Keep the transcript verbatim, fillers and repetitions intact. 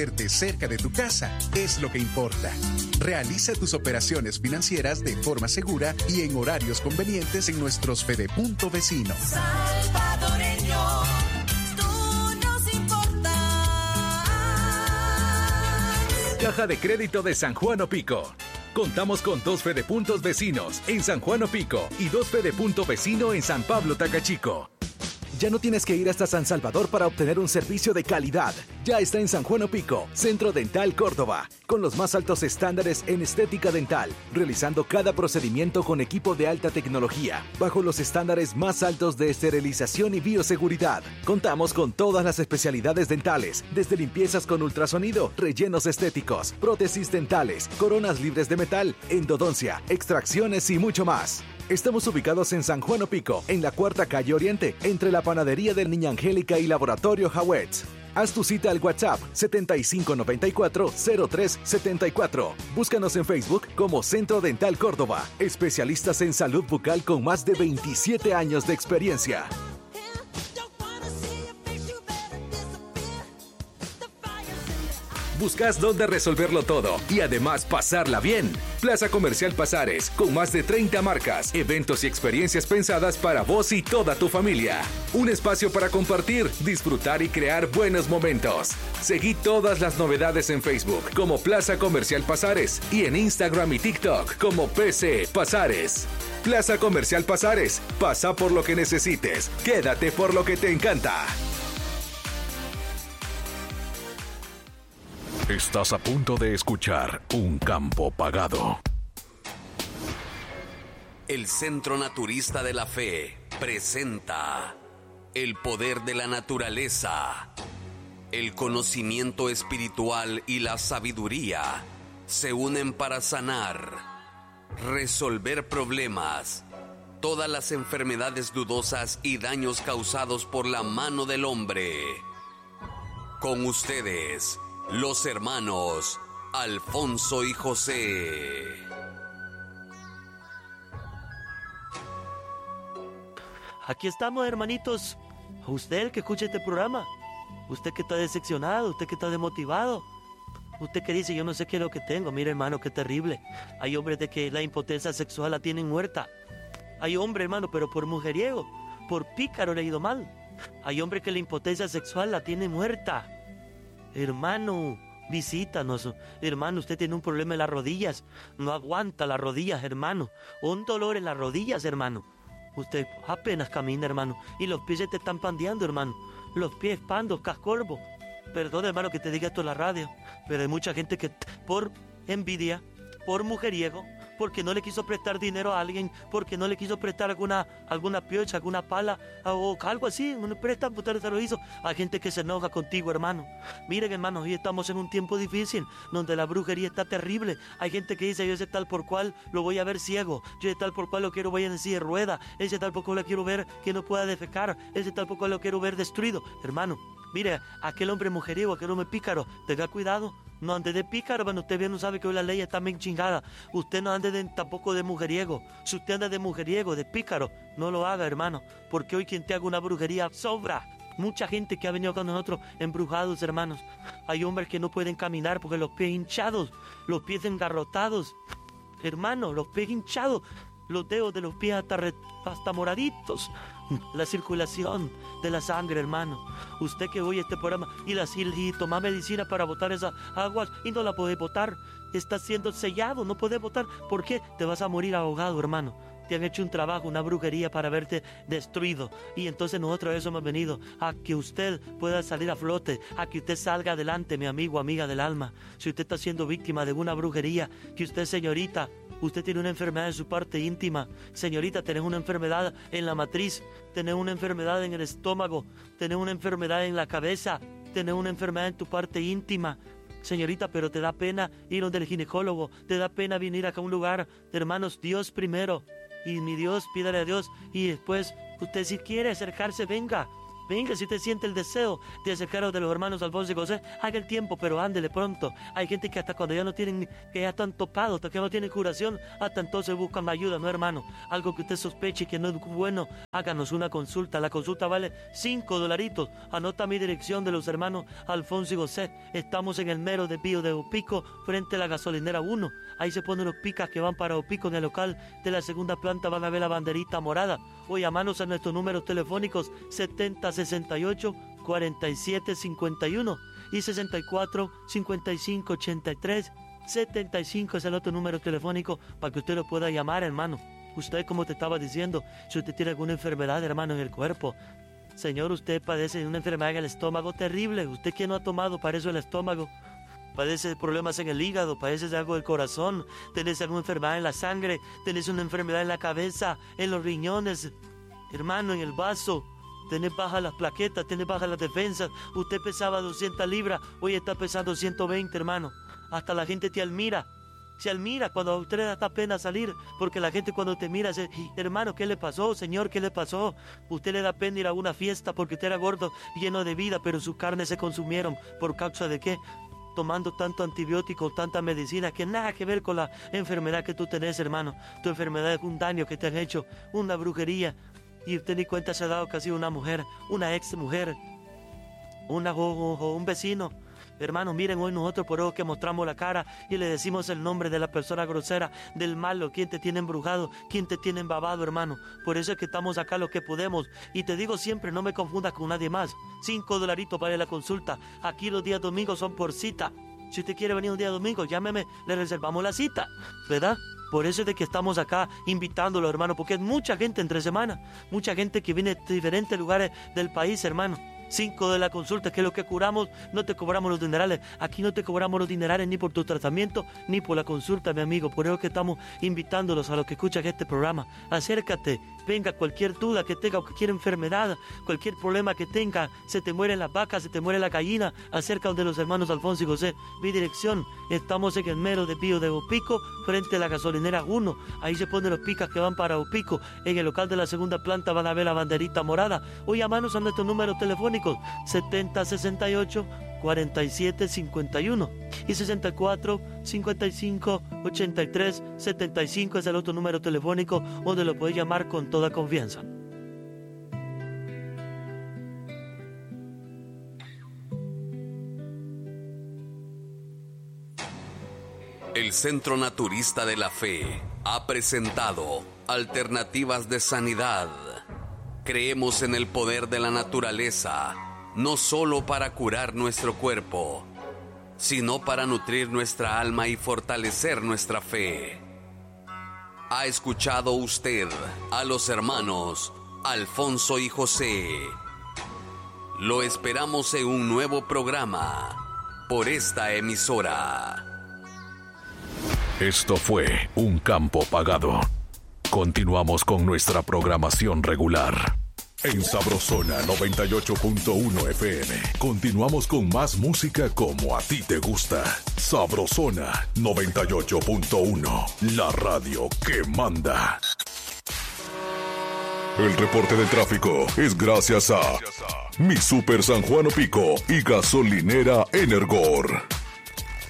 Verte cerca de tu casa es lo que importa. Realiza tus operaciones financieras de forma segura y en horarios convenientes en nuestros Fedepunto vecinos. Salvadoreño, tú nos importas. Caja de Crédito de San Juan Opico. Contamos con dos Fedepuntos vecinos en San Juan Opico y dos Fedepunto vecino en San Pablo Tacachico. Ya no tienes que ir hasta San Salvador para obtener un servicio de calidad. Ya está en San Juan Opico, Centro Dental Córdoba, con los más altos estándares en estética dental, realizando cada procedimiento con equipo de alta tecnología, bajo los estándares más altos de esterilización y bioseguridad. Contamos con todas las especialidades dentales, desde limpiezas con ultrasonido, rellenos estéticos, prótesis dentales, coronas libres de metal, endodoncia, extracciones y mucho más. Estamos ubicados en San Juan Opico, en la Cuarta Calle Oriente, entre la Panadería del Niña Angélica y Laboratorio Hawetz. Haz tu cita al WhatsApp setenta y cinco noventa y cuatro cero tres setenta y cuatro. Búscanos en Facebook como Centro Dental Córdoba. Especialistas en salud bucal con más de veintisiete años de experiencia. ¿Buscas dónde resolverlo todo y además pasarla bien? Plaza Comercial Pasares, con más de treinta marcas, eventos y experiencias pensadas para vos y toda tu familia. Un espacio para compartir, disfrutar y crear buenos momentos. Seguí todas las novedades en Facebook como Plaza Comercial Pasares y en Instagram y TikTok como P C Pasares. Plaza Comercial Pasares, pasa por lo que necesites, quédate por lo que te encanta. Estás a punto de escuchar Un Campo Pagado. El Centro Naturista de la Fe presenta el poder de la naturaleza. El conocimiento espiritual y la sabiduría se unen para sanar, resolver problemas, todas las enfermedades dudosas y daños causados por la mano del hombre. Con ustedes, los hermanos Alfonso y José. Aquí estamos, hermanitos. Usted que escucha este programa, usted que está decepcionado, usted que está desmotivado, usted que dice yo no sé qué es lo que tengo. Mire, hermano, qué terrible. Hay hombres de que la impotencia sexual la tienen muerta. Hay hombres, hermano, pero por mujeriego, por pícaro le ha ido mal. Hay hombres que la impotencia sexual la tienen muerta. Hermano, visítanos. Hermano, usted tiene un problema en las rodillas. No aguanta las rodillas, hermano. Un dolor en las rodillas, hermano. Usted apenas camina, hermano. Y los pies te están pandeando, hermano. Los pies pandos, cascorbo. Perdón, hermano, que te diga esto en la radio. Pero hay mucha gente que por envidia, por mujeriego, porque no le quiso prestar dinero a alguien, porque no le quiso prestar alguna, alguna piocha, alguna pala o algo así, no le prestan, usted se lo hizo. Hay gente que se enoja contigo, hermano. Miren, hermano, hoy estamos en un tiempo difícil, donde la brujería está terrible. Hay gente que dice, yo ese tal por cual lo voy a ver ciego, yo ese tal por cual lo quiero ver en silla de rueda, ese tal por cual lo quiero ver que no pueda defecar, ese tal por cual lo quiero ver destruido. Hermano, mire, aquel hombre mujeriego, aquel hombre pícaro, tenga cuidado. No ande de pícaro, hermano. Usted bien no sabe que hoy la ley está bien chingada. Usted no ande de, tampoco de mujeriego. Si usted anda de mujeriego, de pícaro, no lo haga, hermano. Porque hoy quien te haga una brujería sobra. Mucha gente que ha venido con nosotros embrujados, hermanos. Hay hombres que no pueden caminar porque los pies hinchados, los pies engarrotados. Hermano, los pies hinchados, los dedos de los pies hasta, re, hasta moraditos. La circulación de la sangre, hermano. Usted que oye este programa y, las, y toma medicina para botar esas aguas y no la puede botar. Está siendo sellado, no puede botar. ¿Por qué? Te vas a morir ahogado, hermano. Te han hecho un trabajo, una brujería para verte destruido. Y entonces nosotros a eso hemos venido, a que usted pueda salir a flote, a que usted salga adelante, mi amigo, amiga del alma. Si usted está siendo víctima de una brujería, que usted, señorita, usted tiene una enfermedad en su parte íntima. Señorita, tenés una enfermedad en la matriz, tenés una enfermedad en el estómago, tenés una enfermedad en la cabeza, tenés una enfermedad en tu parte íntima. Señorita, pero te da pena ir donde el ginecólogo, te da pena venir acá a un lugar. Hermanos, Dios primero. Y mi Dios, pídale a Dios. Y después, usted si quiere acercarse, venga. Venga, si usted siente el deseo de acercaros de los hermanos Alfonso y José, haga el tiempo, pero ándele pronto. Hay gente que hasta cuando ya no tienen, que ya están topados, hasta que no tienen curación, hasta entonces buscan ayuda, ¿no, hermano? Algo que usted sospeche que no es bueno, háganos una consulta. La consulta vale cinco dolaritos. Anota mi dirección de los hermanos Alfonso y José. Estamos en el mero desvío de Opico, frente a la gasolinera uno. Ahí se ponen los picas que van para Opico. En el local de la segunda planta van a ver la banderita morada. O llamanos a nuestros números telefónicos setenta sesenta y ocho cuarenta y siete cincuenta y uno y sesenta y cuatro cincuenta y cinco ochenta y tres. setenta y cinco es el otro número telefónico para que usted lo pueda llamar, hermano. Usted, como te estaba diciendo, si usted tiene alguna enfermedad, hermano, en el cuerpo, señor, usted padece de una enfermedad en el estómago terrible. Usted que no ha tomado para eso el estómago, padece de problemas en el hígado, padece de algo del corazón, tenés alguna enfermedad en la sangre, tenés una enfermedad en la cabeza, en los riñones, hermano, en el vaso, tenés bajas las plaquetas, tenés bajas las defensas. Usted pesaba doscientas libras, hoy está pesando ciento veinte, hermano. Hasta la gente te admira. Se admira cuando a usted le da pena salir, porque la gente cuando te mira dice, hermano, ¿qué le pasó? Señor, ¿qué le pasó? Usted le da pena ir a una fiesta porque usted era gordo, lleno de vida, pero sus carnes se consumieron. ¿Por causa de qué? Tomando tanto antibiótico, tanta medicina, que nada que ver con la enfermedad que tú tenés, hermano. Tu enfermedad es un daño que te han hecho, una brujería, y usted ni cuenta se ha dado que ha sido una mujer, una ex mujer, una, o, o un vecino. Hermanos, miren, hoy nosotros por eso que mostramos la cara y le decimos el nombre de la persona grosera, del malo, quien te tiene embrujado, quien te tiene embabado, hermano. Por eso es que estamos acá lo que podemos. Y te digo siempre, no me confundas con nadie más. Cinco dolaritos para la consulta. Aquí los días domingos son por cita. Si usted quiere venir un día domingo, llámeme, le reservamos la cita, ¿verdad? Por eso es de que estamos acá invitándolo, hermano, porque es mucha gente entre semana, mucha gente que viene de diferentes lugares del país, hermano. Cinco de la consulta, que es lo que curamos, no te cobramos los dinerales. Aquí no te cobramos los dinerales ni por tu tratamiento, ni por la consulta, mi amigo. Por eso que estamos invitándolos a los que escuchan este programa. Acércate, venga, cualquier duda que tenga, cualquier enfermedad, cualquier problema que tenga, se te mueren las vacas, se te muere la gallina, acerca de los hermanos Alfonso y José. Mi dirección, estamos en el mero desvío de Opico, frente a la gasolinera uno. Ahí se ponen los picas que van para Opico. En el local de la segunda planta van a ver la banderita morada. O llamanos a nuestros números telefónicos setenta sesenta y ocho cuarenta y siete cincuenta y uno y sesenta y cuatro cincuenta y cinco ochenta y tres. setenta y cinco es el otro número telefónico donde lo puedes llamar con toda confianza. El Centro Naturista de la Fe ha presentado Alternativas de Sanidad. Creemos en el poder de la naturaleza, no solo para curar nuestro cuerpo, sino para nutrir nuestra alma y fortalecer nuestra fe. ¿Ha escuchado usted a los hermanos Alfonso y José? Lo esperamos en un nuevo programa por esta emisora. Esto fue Un Campo Pagado. Continuamos con nuestra programación regular. En Sabrosona noventa y ocho punto uno F M. Continuamos con más música como a ti te gusta. Sabrosona noventa y ocho punto uno. La radio que manda. El reporte del tráfico es gracias a Mi Super San Juan Opico y Gasolinera Energor.